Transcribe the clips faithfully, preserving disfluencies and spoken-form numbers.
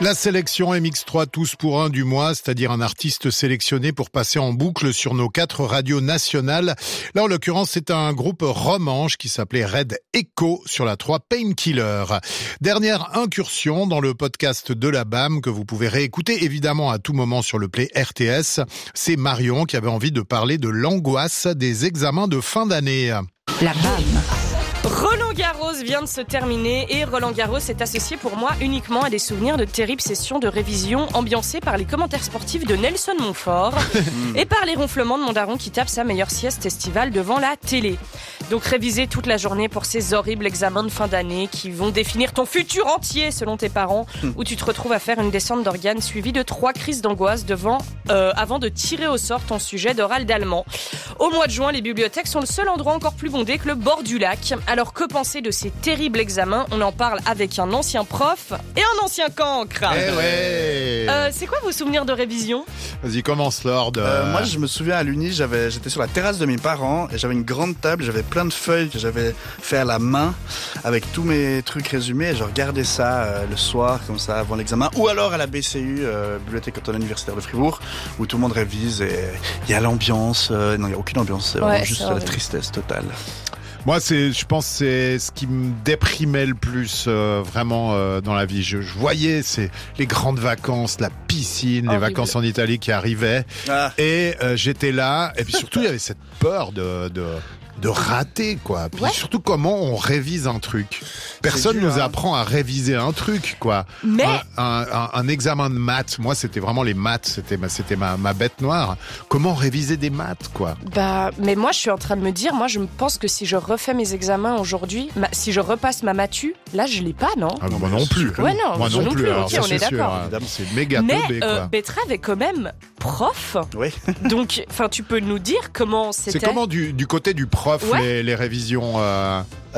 La sélection M X trois Tous pour un du mois, c'est-à-dire un artiste sélectionné pour passer en boucle sur nos quatre radios nationales. Là, en l'occurrence, c'est un groupe romanche qui s'appelait Red Echo sur la trois Painkiller. Dernière incursion dans le podcast de la B A M que vous pouvez réécouter évidemment à tout moment sur le Play R T S. C'est Marion qui avait envie de parler de l'angoisse des examens de fin d'année. La B A M. Roland Garros vient de se terminer et Roland Garros est associé pour moi uniquement à des souvenirs de terribles sessions de révision ambiancées par les commentaires sportifs de Nelson Montfort et par les ronflements de mon daron qui tape sa meilleure sieste estivale devant la télé. Donc réviser toute la journée pour ces horribles examens de fin d'année qui vont définir ton futur entier selon tes parents, où tu te retrouves à faire une descente d'organes suivie de trois crises d'angoisse devant, euh, avant de tirer au sort ton sujet d'oral d'allemand. Au mois de juin, les bibliothèques sont le seul endroit encore plus bondé que le bord du lac. Alors que penser de ces terribles examens ? On en parle avec un ancien prof et un ancien cancre. Eh ouais. euh, C'est quoi vos souvenirs de révision ? Vas-y, commence Lord. Euh, moi, je me souviens à l'Uni, j'avais, j'étais sur la terrasse de mes parents et j'avais une grande table, j'avais plein de feuilles que j'avais fait à la main avec tous mes trucs résumés et je regardais ça euh, le soir comme ça avant l'examen ou alors à la B C U, euh, Bibliothèque cantonale universitaire de Fribourg, où tout le monde révise et il y a l'ambiance. Euh, non, il n'y a aucune ambiance, c'est vraiment Ouais, juste c'est la horrible. tristesse totale. Moi, c'est, je pense, que c'est ce qui me déprimait le plus euh, vraiment euh, dans la vie. Je, je voyais c'est les grandes vacances, la piscine, les Horrible. vacances en Italie qui arrivaient, Ah. et euh, j'étais là. Et puis surtout, il y avait cette peur de de, de rater, quoi. Puis Ouais. surtout, comment on révise un truc. Personne dur, nous hein. apprend à réviser un truc, quoi. Mais Un, un, un, un examen de maths, moi, c'était vraiment les maths. C'était ma, c'était ma, ma bête noire. Comment réviser des maths, quoi. Bah, mais moi, je suis en train de me dire, moi, je me pense que si je refais mes examens aujourd'hui, ma- si je repasse ma matu, là, je l'ai pas, non ? Ah, Non, moi mais non c'est plus. sûr que Ouais, non, moi je non non plus. plus, Alors, ok, ça, on c'est est sûr, d'accord. hein. Évidemment. C'est méga Mais teubé, quoi. euh, Betrave est quand même prof, Oui. donc, enfin, tu peux nous dire comment c'était ? C'est comment du, du côté du prof, Ouais. les, les révisions euh...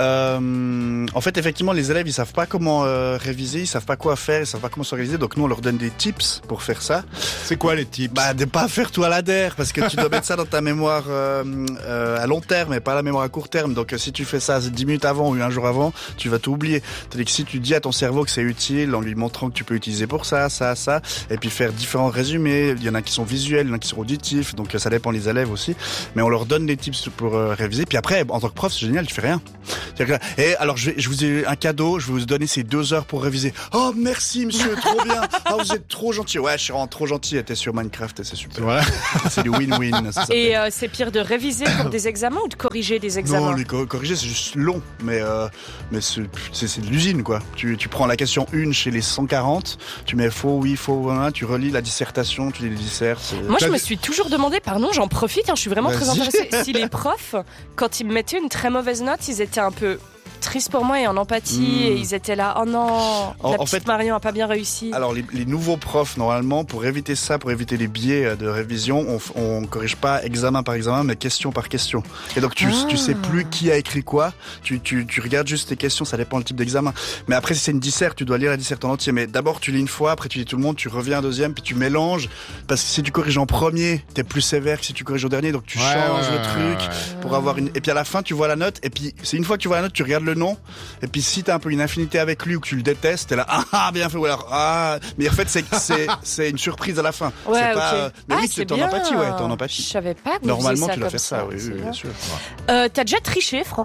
Euh, en fait, effectivement, les élèves, ils savent pas comment euh, réviser, ils savent pas quoi faire, ils savent pas comment s'organiser. Donc nous, on leur donne des tips pour faire ça. C'est quoi les tips? Bah, de pas faire tout à la D E R, parce que tu dois mettre ça dans ta mémoire euh, euh, à long terme, et pas la mémoire à court terme. Donc euh, si tu fais ça dix minutes avant ou un jour avant, tu vas tout oublier. Tandis que si tu dis à ton cerveau que c'est utile, en lui montrant que tu peux utiliser pour ça, ça, ça, et puis faire différents résumés. Il y en a qui sont visuels, il y en a qui sont auditifs, donc euh, ça dépend des élèves aussi. Mais on leur donne des tips pour euh, réviser. Puis après, en tant que prof, c'est génial, tu fais rien. C'est-à-dire que- Et alors, je, vais, je vous ai un cadeau, je vais vous donner ces deux heures pour réviser. Oh, merci, monsieur, trop bien. Oh, vous êtes trop gentil. Ouais, je suis vraiment trop gentil. T'es sur Minecraft et c'est super. Voilà. C'est du win-win. ça s'appelle. Et euh, c'est pire de réviser pour des examens ou de corriger des examens ? Non, les co- corriger, c'est juste long, mais euh, mais c'est, c'est, c'est de l'usine, quoi. Tu, tu prends la question une chez les cent quarante, tu mets faux, oui, faux, hein, tu relis la dissertation, tu les dissertes. c'est- Moi, je T'as me des- suis toujours demandé, pardon, j'en profite, hein, je suis vraiment très Vas-y. intéressée. Si les profs, quand ils me mettaient une très mauvaise note, ils étaient un peu tristes pour moi et en empathie, Mm. et ils étaient là, oh non, En- la en petite fait- Marion a pas bien réussi. Alors les, les nouveaux profs, normalement, pour éviter ça, pour éviter les biais euh, de révision, on, f- on corrige pas examen par examen, mais question par question. Et donc tu, Ah. tu sais plus qui a écrit quoi, tu, tu, tu regardes juste tes questions, ça dépend le type d'examen. Mais après, si c'est une disserte, tu dois lire la disserte en entier. Mais d'abord, tu lis une fois, après tu lis tout le monde, tu reviens un deuxième, puis tu mélanges. Parce que si tu corriges en premier, t'es plus sévère que si tu corriges au dernier, donc tu Ouais, changes ouais, le truc ouais, ouais. pour avoir une. Et puis à la fin, tu vois la note, et puis c'est une fois que tu vois la note, tu regardes le nom, et puis si t'as un peu une affinité avec lui ou que tu le détestes, t'es là, ah, ah bien fait, ou alors, ah. Mais en fait, c'est, c'est, c'est une surprise à la fin. Ouais, c'est ok. pas, euh, Mais ah, oui, c'est c'est ton bien. empathie, ouais, ton Je empathie. savais pas que vous Normalement, faisiez tu dois comme faire ça, oui, c'est oui, bien. bien sûr. Euh, T'as déjà triché, Franck ?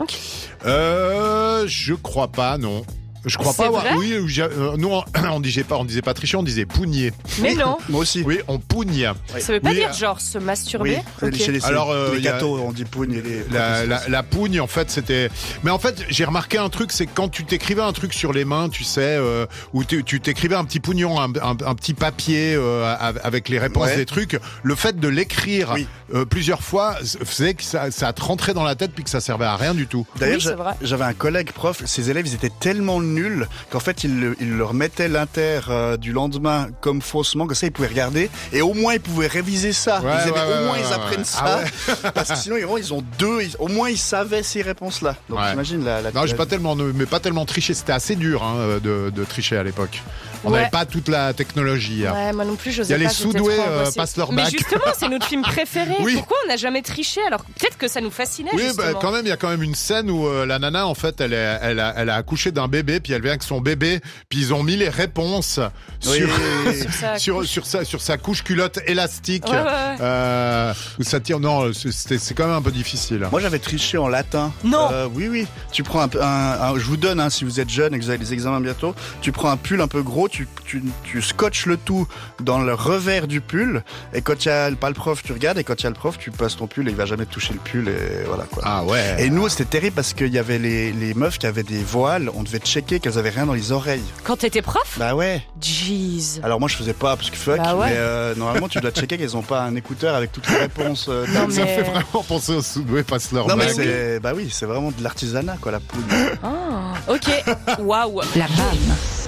Euh, je crois pas, non. Je crois C'est pas avoir. vrai Oui, euh, j'ai- euh, nous on, on disait pas, on disait pas tricher, on disait pougner. Mais non, Moi aussi. Oui, on pougne. ça veut pas Oui, dire euh, genre se masturber. Oui, Ok. chez les, Alors, euh, les y a- gâteaux, on dit pougne et les. La, la, la pougne, en fait, c'était. Mais en fait, j'ai remarqué un truc, c'est que quand tu t'écrivais un truc sur les mains, tu sais, euh, où tu tu t'écrivais un petit pognon, un, un, un petit papier euh, avec les réponses Ouais. des trucs, le fait de l'écrire Oui. euh, plusieurs fois faisait que ça, ça te rentrait dans la tête puis que ça servait à rien du tout. D'ailleurs, Oui, c'est j'a- vrai. j'avais un collègue prof, ses élèves, ils étaient tellement nuls qu'en fait, il, le- il leur mettait l'inter euh, du lendemain comme faussement, comme ça, ils pouvaient regarder et au moins, ils pouvaient réviser ça. Ouais, ils disaient, ouais, mais ouais, au moins, ouais, ils ouais, apprennent ouais. ça. Ah Parce que sinon, vraiment, ils ont deux, ils- au moins, ils savaient ces réponses-là. Donc, Ouais. j'imagine la, la Non, j'ai la- pas tellement, mais pas tellement triché. C'était assez dur hein, de, de tricher à l'époque. On Ouais. n'avait pas toute la technologie. hein. Ouais, moi non plus, je Il y a sais les pas. j'étais sous-doués, trop euh, angoissée. passent leur Mais bac. justement, c'est notre film préféré. Oui. Pourquoi on n'a jamais triché alors peut-être que ça nous fascinait Oui, justement. bah, quand même, il y a quand même une scène où euh, la nana, en fait, elle, est, elle, a, elle a accouché d'un bébé, bébé, puis elle vient avec son bébé, puis ils ont mis les réponses Oui. sur, Sur sa sur, couche. sur, sa, sur sa couche culotte élastique. Ouais, ouais, ouais. Euh, où ça tire. Non, c'est, c'est quand même un peu difficile. Moi, j'avais triché en latin. Non. Euh, oui, oui. Tu prends un, un, un je vous donne, hein, si vous êtes jeune et que vous avez les examens bientôt, tu prends un pull un peu gros, tu, tu, tu scotches le tout dans le revers du pull, et quand il n'y a pas le prof, tu regardes, et quand il y a le prof, tu passes ton pull et il va jamais te toucher le pull, et voilà quoi. Ah ouais. Et nous, c'était terrible parce qu'il y avait les, les meufs qui avaient des voiles, on devait checker qu'elles avaient rien dans les oreilles. Quand t'étais prof? Bah ouais. Jeez. Alors moi, je faisais pas parce que fuck, Bah ouais. mais euh, normalement, tu dois checker qu'elles ont pas un écouteur avec toutes les réponses. Euh, Non, Ça mais- fait vraiment penser au Subway passe leur Non mais blague. c'est, bah oui, c'est vraiment de l'artisanat quoi, la poudre. Ah, ok. Waouh. La B A M.